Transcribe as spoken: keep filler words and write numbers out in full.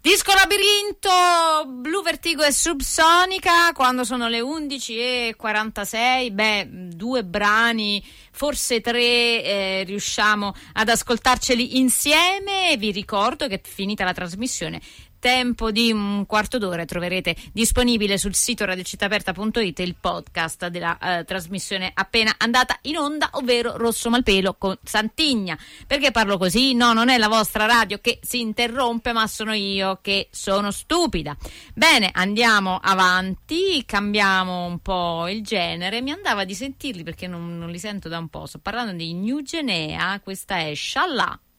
Disco Labirinto, Blu Vertigo e Subsonica, quando sono le undici e quarantasei, beh, due brani, forse tre, eh, riusciamo ad ascoltarceli insieme. Vi ricordo che finita la trasmissione, tempo di un quarto d'ora, troverete disponibile sul sito radiocittaaperta punto it il podcast della eh, trasmissione appena andata in onda, ovvero Rosso Malpelo con Santigna. Perché parlo così? No, non è la vostra radio che si interrompe, ma sono io che sono stupida. Bene, andiamo avanti, cambiamo un po' il genere. Mi andava di sentirli perché non, non li sento da un po'. Sto parlando di New Genea, questa è Sciallà.